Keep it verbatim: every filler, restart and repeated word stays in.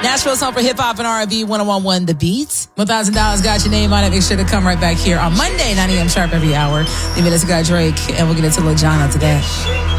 Nashville's home for hip-hop and R and B, one oh one point one The Beats. one thousand dollars got your name on it. Make sure to come right back here on Monday, nine a.m. sharp every hour. Leave it as a guy Drake, and we'll get into Lil Jon after that.